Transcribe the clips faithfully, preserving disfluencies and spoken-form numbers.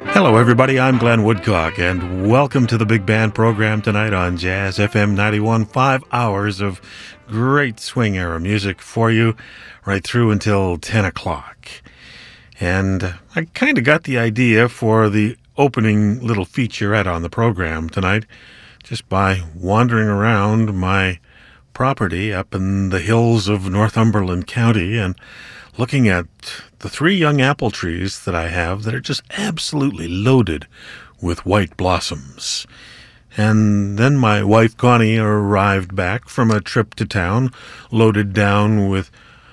Hello, everybody. I'm Glenn Woodcock, and welcome to the Big Band program tonight on Jazz F M ninety-one. Five hours of great swing era music for you right through until ten o'clock. And I kind of got the idea for the opening little featurette on the program tonight just by wandering around my property up in the hills of Northumberland County and looking at the three young apple trees that I have that are just absolutely loaded with white blossoms. And then my wife Connie arrived back from a trip to town, loaded down with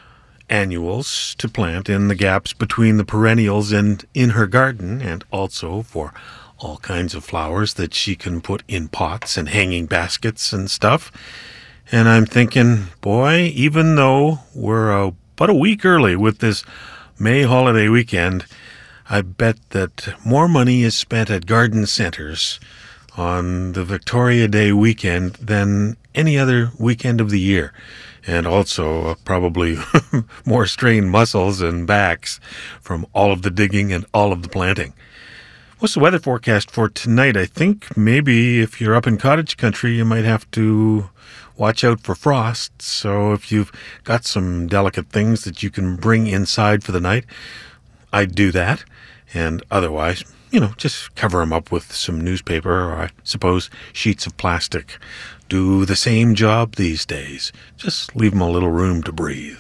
annuals to plant in the gaps between the perennials and in her garden, and also for all kinds of flowers that she can put in pots and hanging baskets and stuff. And I'm thinking, boy, even though we're a but a week early with this May holiday weekend, I bet that more money is spent at garden centers on the Victoria Day weekend than any other weekend of the year. And also uh, probably more strained muscles and backs from all of the digging and all of the planting. What's the weather forecast for tonight? I think maybe if you're up in cottage country, you might have to watch out for frost. So if you've got some delicate things that you can bring inside for the night, I'd do that. And otherwise, you know, just cover them up with some newspaper or, I suppose, sheets of plastic. Do the same job these days. Just leave them a little room to breathe.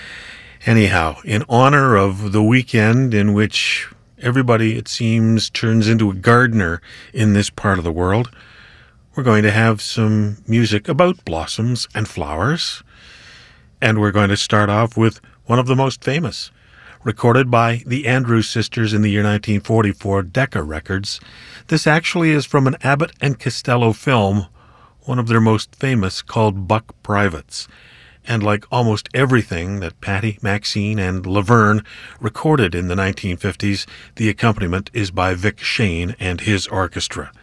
Anyhow, in honor of the weekend in which everybody, it seems, turns into a gardener in this part of the world, we're going to have some music about blossoms and flowers. And we're going to start off with one of the most famous, recorded by the Andrews Sisters in the year nineteen forty-four, Decca Records. This actually is from an Abbott and Costello film, one of their most famous, called Buck Privates. And like almost everything that Patti, Maxine, and Laverne recorded in the nineteen fifties, the accompaniment is by Vic Shane and his orchestra.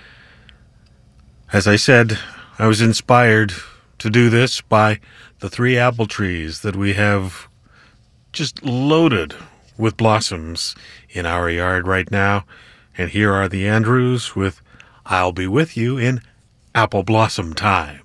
As I said, I was inspired to do this by the three apple trees that we have just loaded with blossoms in our yard right now. And here are the Andrews with I'll Be With You in Apple Blossom Time.